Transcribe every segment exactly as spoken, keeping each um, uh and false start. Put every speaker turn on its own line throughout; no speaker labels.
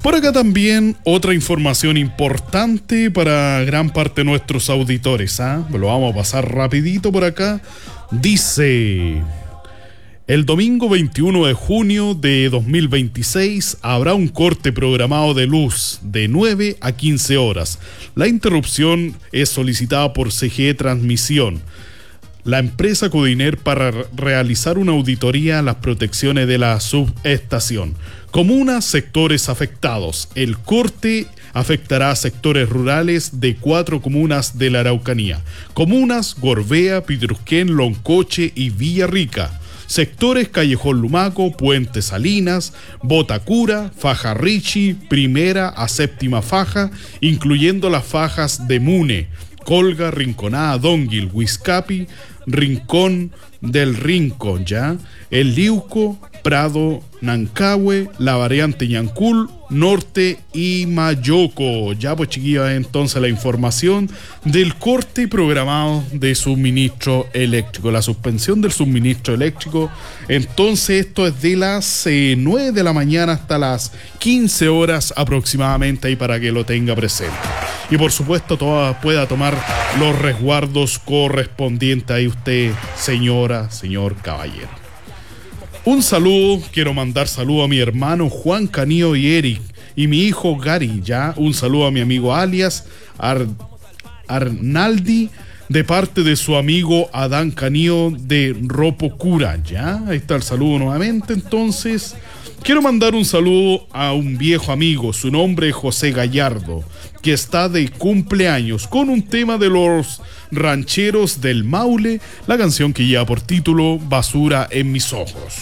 Por acá también otra información importante para gran parte de nuestros auditores, ¿ah? Lo vamos a pasar rapidito por acá. Dice: el domingo veintiuno de junio de dos mil veintiséis habrá un corte programado de luz de nueve a quince horas. La interrupción es solicitada por C G E Transmisión, la empresa Codiner, para realizar una auditoría a las protecciones de la subestación. Comunas, sectores afectados. El corte afectará a sectores rurales de cuatro comunas de la Araucanía. Comunas: Gorbea, Pitrusquén, Loncoche y Villarrica. Sectores: Callejón Lumaco, Puente Salinas, Botacura, Faja Richi, primera a séptima faja, incluyendo las fajas de Mune, Colga, Rinconada, Donguil, Huizcapi, Rincón del Rincón, ¿ya? El Liuco, Prado, Nancahue, la variante Ñancul, Norte y Mayoco. Ya pues, chiquillos, entonces la información del corte programado de suministro eléctrico, la suspensión del suministro eléctrico. Entonces esto es de las eh, nueve de la mañana hasta las quince horas aproximadamente, ahí para que lo tenga presente. Y por supuesto toda, pueda tomar los resguardos correspondientes ahí usted, señora, señor, caballero. Un saludo, quiero mandar saludo a mi hermano Juan Canío y Eric y mi hijo Gary, ya. Un saludo a mi amigo alias Ar, Arnaldi, de parte de su amigo Adán Canío de Ropocura, ya. Ahí está el saludo nuevamente. Entonces, quiero mandar un saludo a un viejo amigo, su nombre es José Gallardo, que está de cumpleaños, con un tema de los Rancheros del Maule, la canción que lleva por título Basura en mis ojos.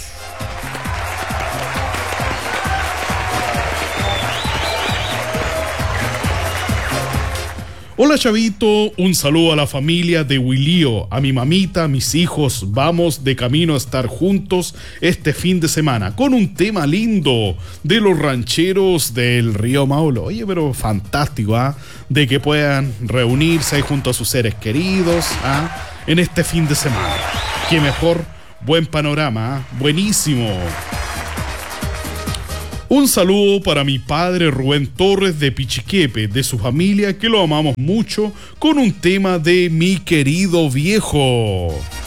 Hola chavito, un saludo a la familia de Wilío, a mi mamita, a mis hijos. Vamos de camino a estar juntos este fin de semana con un tema lindo de los Rancheros del Río Maule. Oye, pero fantástico, ¿ah? ¿eh? De que puedan reunirse ahí junto a sus seres queridos, ¿ah? ¿eh? En este fin de semana. Qué mejor, buen panorama, ¿eh? Buenísimo. Un saludo para mi padre Rubén Torres de Pichiquepe, de su familia, que lo amamos mucho, con un tema de Mi Querido Viejo.